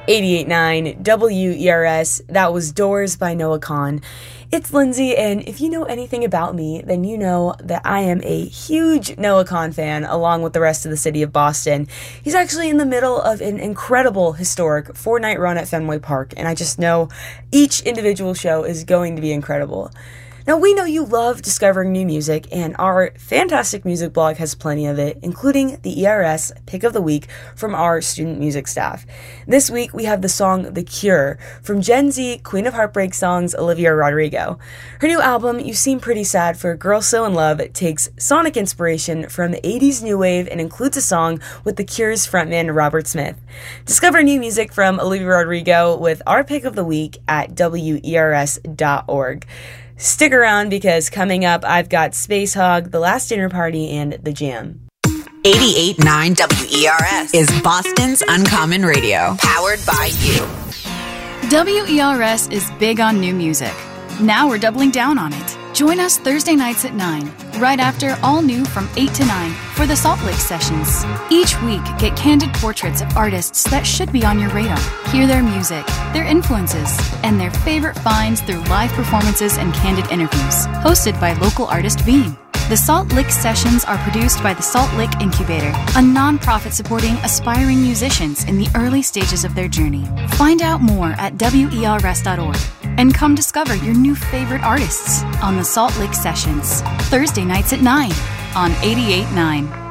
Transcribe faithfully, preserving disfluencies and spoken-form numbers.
eighty-eight point nine W E R S. That was Doors by Noah Kahan. It's Lindsay, and if you know anything about me, then you know that I am a huge Noah Kahan fan, along with the rest of the city of Boston. He's actually in the middle of an incredible, historic four-night run at Fenway Park, and I just know each individual show is going to be incredible. Now, we know you love discovering new music, and our fantastic music blog has plenty of it, including the E R S Pick of the Week from our student music staff. This week, we have the song The Cure from Gen Z Queen of Heartbreak Songs Olivia Rodrigo. Her new album, You Seem Pretty Sad for a Girl So in Love, takes sonic inspiration from the eighties new wave and includes a song with The Cure's frontman Robert Smith. Discover new music from Olivia Rodrigo with our Pick of the Week at W E R S dot org. Stick around because coming up, I've got Space Hog, The Last Dinner Party, and The Jam. eighty-eight point nine W E R S is Boston's Uncommon Radio, powered by you. W E R S is big on new music. Now we're doubling down on it. Join us Thursday nights at nine, right after All New from eight to nine for the Salt Lake Sessions. Each week, get candid portraits of artists that should be on your radar. Hear their music, their influences, and their favorite finds through live performances and candid interviews. Hosted by local artist Beam. The Salt Lick Sessions are produced by the Salt Lick Incubator, a nonprofit supporting aspiring musicians in the early stages of their journey. Find out more at W E R S dot org and come discover your new favorite artists on the Salt Lick Sessions, Thursday nights at nine on eighty-eight point nine.